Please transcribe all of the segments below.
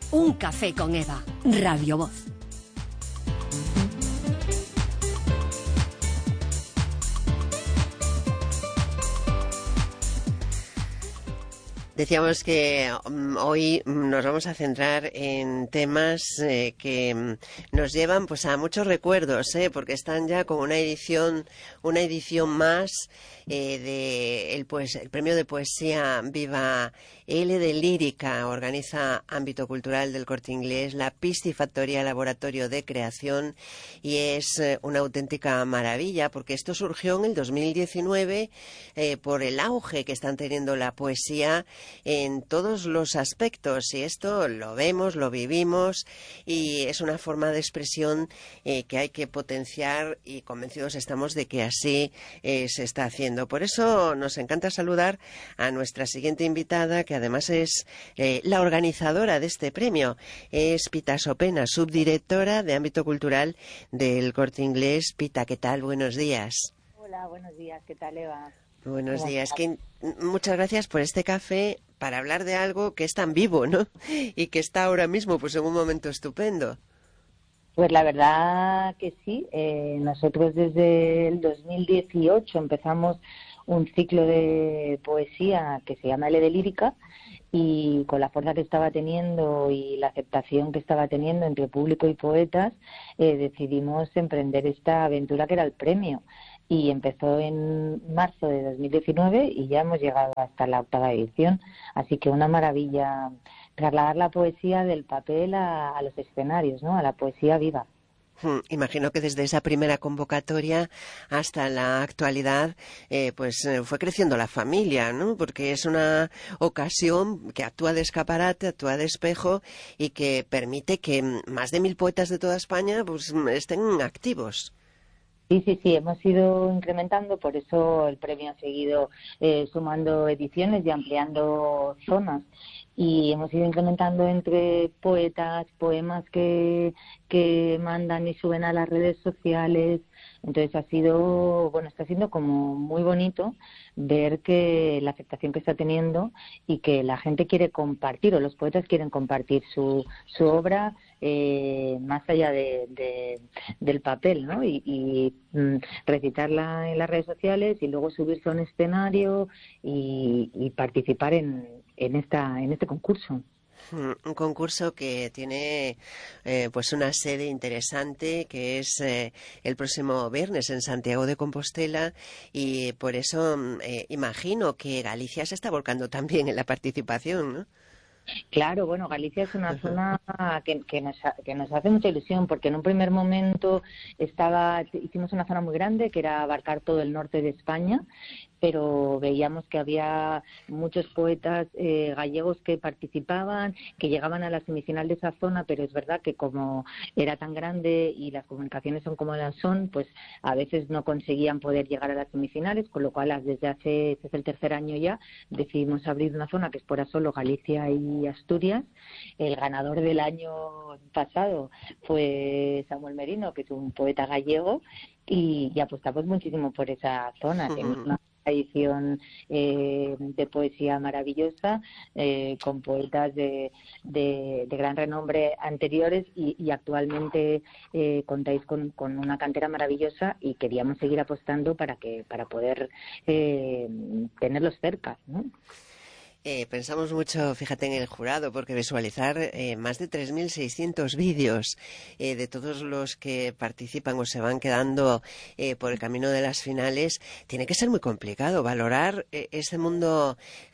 Un café con Eva, Radio Voz. Decíamos que hoy nos vamos a centrar en temas que nos llevan pues a muchos recuerdos, porque están ya con una edición más el premio de poesía Viva L de Lírica. Organiza Ámbito Cultural del Corte Inglés, la Piscifactoría Laboratorio de Creación, y es una auténtica maravilla porque esto surgió en el 2019 por el auge que están teniendo la poesía en todos los aspectos, y esto lo vemos, lo vivimos, y es una forma de expresión que hay que potenciar, y convencidos estamos de que así se está haciendo. Por eso nos encanta saludar a nuestra siguiente invitada, que además es la organizadora de este premio. Es Pita Sopena, subdirectora de Ámbito Cultural del Corte Inglés. Pita, ¿qué tal? Buenos días. Hola, buenos días. ¿Qué tal, Eva? Buenos días. Muchas gracias por este café para hablar de algo que es tan vivo, ¿no? Y que está ahora mismo pues en un momento estupendo. Pues la verdad que sí. Nosotros desde el 2018 empezamos un ciclo de poesía que se llama L de Lírica, y con la fuerza que estaba teniendo y la aceptación que estaba teniendo entre público y poetas, decidimos emprender esta aventura que era el premio. Y empezó en marzo de 2019 y ya hemos llegado hasta la 8ª edición. Así que una maravilla trasladar la poesía del papel a los escenarios, ¿no? A la poesía viva. Imagino que desde esa primera convocatoria hasta la actualidad fue creciendo la familia, ¿no? Porque es una ocasión que actúa de escaparate, actúa de espejo, y que permite que más de 1000 poetas de toda España pues estén activos. Sí, hemos ido incrementando, por eso el premio ha seguido sumando ediciones y ampliando zonas. Y hemos ido incrementando entre poetas, poemas que mandan y suben a las redes sociales. Entonces está siendo como muy bonito ver que la aceptación que está teniendo y que la gente quiere compartir, o los poetas quieren compartir su obra más allá del papel, ¿no? Y recitarla en las redes sociales y luego subirse a un escenario y participar en este concurso. Un concurso que tiene pues una sede interesante, que es el próximo viernes en Santiago de Compostela, y por eso imagino que Galicia se está volcando también en la participación, ¿no? Claro, bueno, Galicia es una zona que nos hace mucha ilusión, porque en un primer momento hicimos una zona muy grande que era abarcar todo el norte de España, pero veíamos que había muchos poetas gallegos que participaban, que llegaban a la semifinal de esa zona, pero es verdad que como era tan grande y las comunicaciones son como las son, pues a veces no conseguían poder llegar a las semifinales, con lo cual este es el 3er año ya, decidimos abrir una zona que es por solo Galicia y Asturias. El ganador del año pasado fue Samuel Merino, que es un poeta gallego, y apostamos muchísimo por esa zona. Tenemos una edición de poesía maravillosa, con poetas de gran renombre anteriores, y actualmente contáis con una cantera maravillosa, y queríamos seguir apostando para poder tenerlos cerca, ¿no? Pensamos mucho, fíjate, en el jurado, porque visualizar más de 3.600 vídeos de todos los que participan o se van quedando por el camino de las finales, tiene que ser muy complicado valorar ese mundo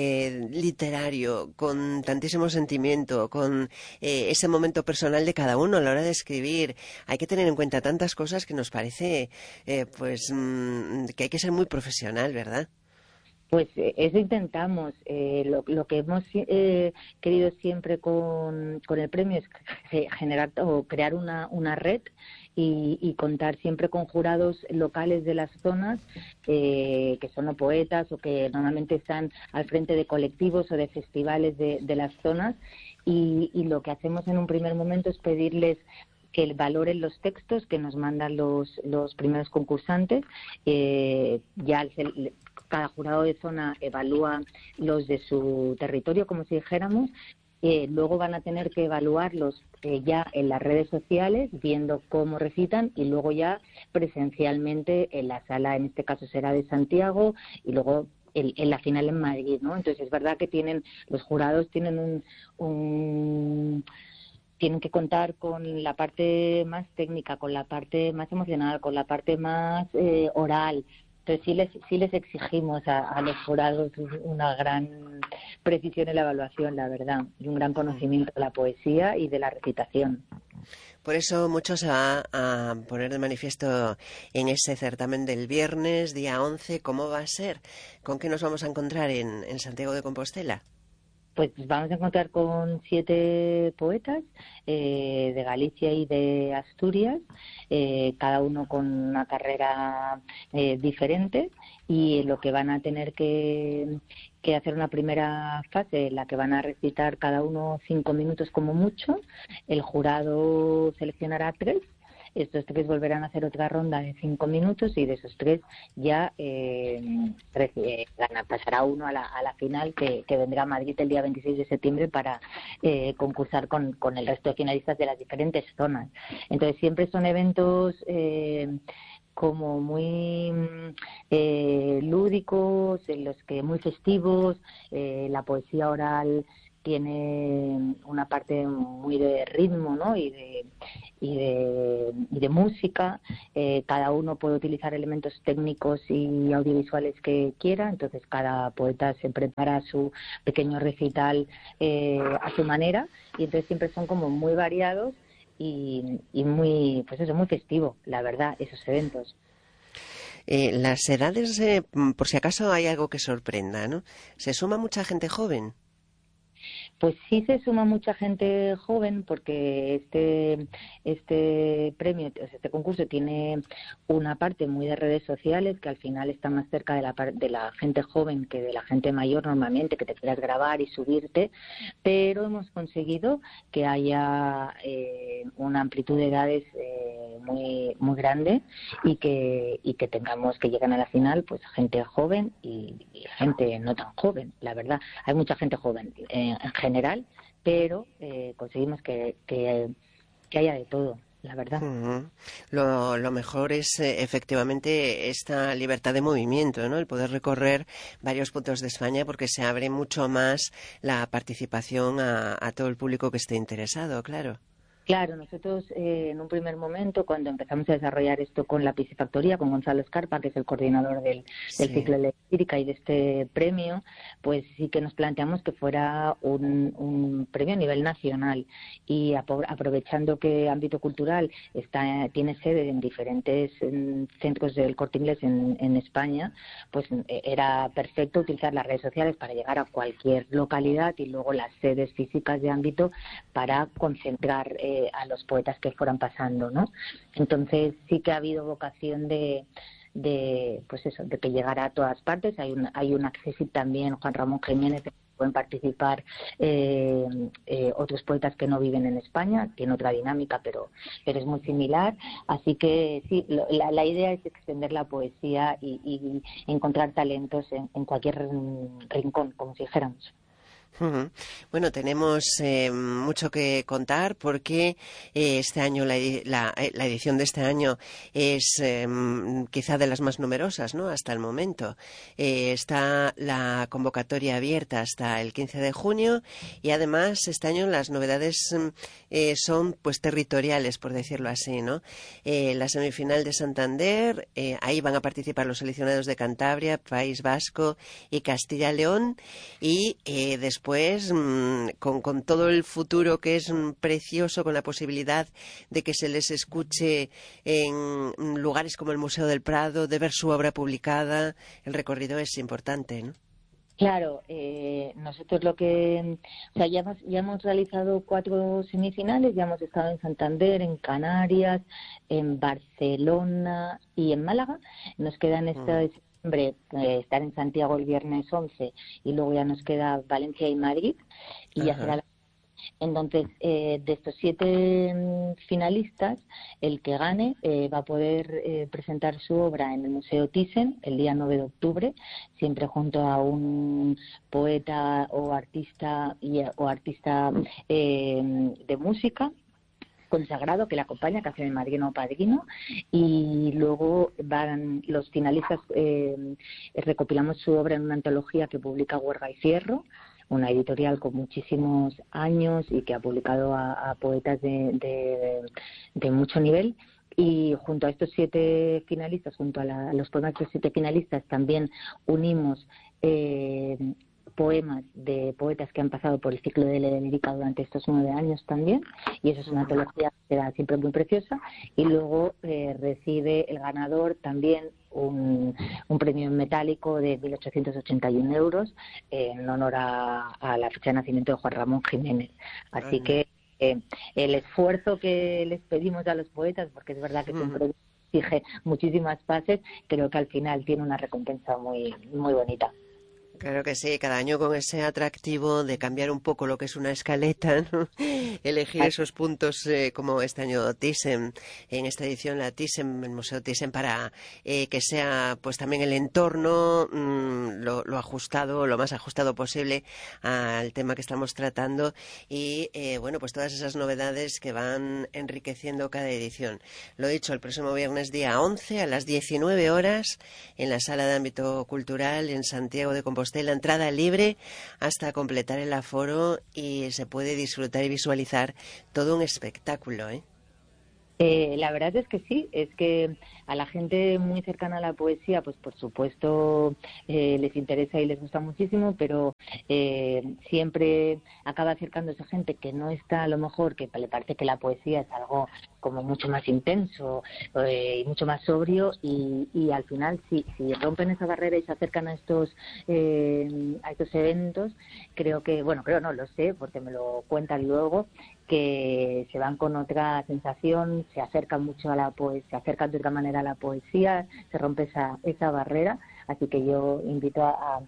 literario con tantísimo sentimiento, con ese momento personal de cada uno a la hora de escribir. Hay que tener en cuenta tantas cosas que nos parece que hay que ser muy profesional, ¿verdad? Pues eso intentamos. Lo que hemos querido siempre con el premio es generar o crear una red y contar siempre con jurados locales de las zonas, que son o poetas o que normalmente están al frente de colectivos o de festivales de las zonas, y lo que hacemos en un primer momento es pedirles que valoren los textos que nos mandan los primeros concursantes. Cada jurado de zona evalúa los de su territorio, como si dijéramos, Luego van a tener que evaluarlos ya en las redes sociales, viendo cómo recitan, y luego ya presencialmente en la sala, en este caso será de Santiago, y luego en la final en Madrid, ¿no? Entonces es verdad que los jurados tienen tienen que contar con la parte más técnica, con la parte más emocional, con la parte más oral. Entonces sí les exigimos a los jurados una gran precisión en la evaluación, la verdad, y un gran conocimiento de la poesía y de la recitación. Por eso mucho se va a poner de manifiesto en ese certamen del viernes, día 11, cómo va a ser, con qué nos vamos a encontrar en Santiago de Compostela. Pues vamos a encontrar con 7 poetas de Galicia y de Asturias, cada uno con una carrera diferente, y lo que van a tener que hacer una primera fase en la que van a recitar cada uno 5 minutos como mucho. El jurado seleccionará 3. Estos 3 volverán a hacer otra ronda de 5 minutos, y de esos 3 ya pasará uno a la final, que vendrá a Madrid el día 26 de septiembre para concursar con el resto de finalistas de las diferentes zonas. Entonces siempre son eventos como muy lúdicos, en los que muy festivos. La poesía oral tiene una parte muy de ritmo, ¿no? y de música. Cada uno puede utilizar elementos técnicos y audiovisuales que quiera, entonces cada poeta se prepara su pequeño recital a su manera, y entonces siempre son como muy variados y muy, pues eso, muy festivo, la verdad, esos eventos. Las edades, por si acaso hay algo que sorprenda, ¿no? ¿Se suma mucha gente joven? Pues sí se suma mucha gente joven, porque este premio, este concurso tiene una parte muy de redes sociales, que al final está más cerca de la gente joven que de la gente mayor normalmente, que te quieras grabar y subirte, pero hemos conseguido que haya una amplitud de edades muy muy grande, y que tengamos, que lleguen a la final, pues gente joven y gente no tan joven, la verdad. Hay mucha gente joven en general, pero conseguimos que haya de todo, la verdad. Uh-huh. Lo mejor es efectivamente esta libertad de movimiento, ¿no? El poder recorrer varios puntos de España, porque se abre mucho más la participación a todo el público que esté interesado, claro. Claro, nosotros en un primer momento, cuando empezamos a desarrollar esto con la Piscifactoría, con Gonzalo Escarpa, que es el coordinador del ciclo de lírica y de este premio, pues sí que nos planteamos que fuera un premio a nivel nacional, y aprovechando que Ámbito Cultural tiene sede en diferentes centros del Corte Inglés en España, pues era perfecto utilizar las redes sociales para llegar a cualquier localidad, y luego las sedes físicas de Ámbito para concentrar a los poetas que fueran pasando, ¿no? Entonces sí que ha habido vocación de pues eso, de que llegara a todas partes. Hay un accessit también, Juan Ramón Jiménez, que pueden participar otros poetas que no viven en España, tiene otra dinámica, pero es muy similar. Así que sí, la idea es extender la poesía y encontrar talentos en cualquier rincón, como si dijéramos. Uh-huh. Bueno, tenemos mucho que contar, porque este año la edición de este año es quizá de las más numerosas, ¿no? Hasta el momento. Está la convocatoria abierta hasta el 15 de junio, y además este año las novedades son pues territoriales, por decirlo así, ¿no? La semifinal de Santander, ahí van a participar los seleccionados de Cantabria, País Vasco y Castilla-León, y después con todo el futuro, que es precioso, con la posibilidad de que se les escuche en lugares como el Museo del Prado, de ver su obra publicada. El recorrido es importante, ¿no? Claro, nosotros ya hemos realizado 4 semifinales, ya hemos estado en Santander, en Canarias, en Barcelona y en Málaga. Nos quedan estar en Santiago el viernes 11, y luego ya nos queda Valencia y Madrid, y ya será Entonces, de estos 7 finalistas, el que gane va a poder presentar su obra en el Museo Thyssen el día 9 de octubre, siempre junto a un poeta o artista de música consagrado que le acompaña, que hace de madrino o padrino, y luego van los finalistas, recopilamos su obra en una antología que publica Huerga y Fierro, una editorial con muchísimos años y que ha publicado a poetas de mucho nivel. Y junto a estos 7 finalistas, junto a los poemas de los 7 finalistas, también unimos poemas de poetas que han pasado por el ciclo de Lírica durante estos 9 años también, y eso es una antología que será siempre muy preciosa. Y luego recibe el ganador también un premio en metálico de 1.881 euros en honor a la fecha de nacimiento de Juan Ramón Jiménez. Así que el esfuerzo que les pedimos a los poetas, porque es verdad que siempre exige muchísimas fases, creo que al final tiene una recompensa muy, muy bonita. Claro que sí, cada año con ese atractivo de cambiar un poco lo que es una escaleta, ¿no? Elegir esos puntos como este año Thyssen, en esta edición la Thyssen, el Museo Thyssen, para que sea pues también el entorno lo ajustado, lo más ajustado posible al tema que estamos tratando y bueno, pues todas esas novedades que van enriqueciendo cada edición. Lo dicho, el próximo viernes día 11 a las 19 horas en la Sala de Ámbito Cultural en Santiago de Compostela, la entrada libre hasta completar el aforo y se puede disfrutar y visualizar todo un espectáculo, ¿eh? La verdad es que sí, es que a la gente muy cercana a la poesía, pues por supuesto les interesa y les gusta muchísimo, pero siempre acaba acercándose gente que no está, a lo mejor, que le parece que la poesía es algo como mucho más intenso y mucho más sobrio, y al final si rompen esa barrera y se acercan a estos eventos, creo no, lo sé porque me lo cuentan luego, que se van con otra sensación, se acercan mucho a la poesía, se acercan de otra manera a la poesía, se rompe esa barrera. Así que yo invito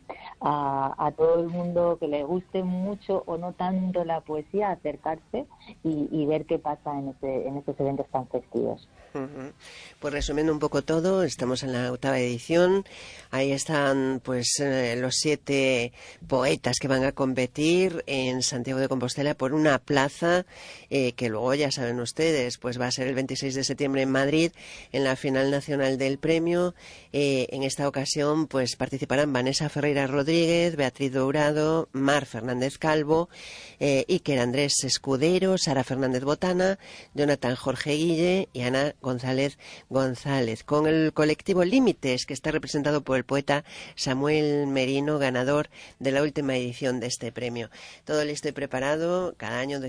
a todo el mundo que le guste mucho o no tanto la poesía a acercarse y ver qué pasa en estos eventos tan festivos. Pues resumiendo un poco todo, estamos en la 8ª edición. Ahí están pues los 7 poetas que van a competir en Santiago de Compostela por una plaza que luego ya saben ustedes, pues va a ser el 26 de septiembre en Madrid en la final nacional del premio. En esta ocasión pues participarán Vanessa Ferreira Rodríguez, Beatriz Dourado, Mar Fernández Calvo, Iker Andrés Escudero, Sara Fernández Botana, Jonathan Jorge Guille y Ana González, con el colectivo Límites, que está representado por el poeta Samuel Merino, ganador de la última edición de este premio. Todo listo y preparado, cada año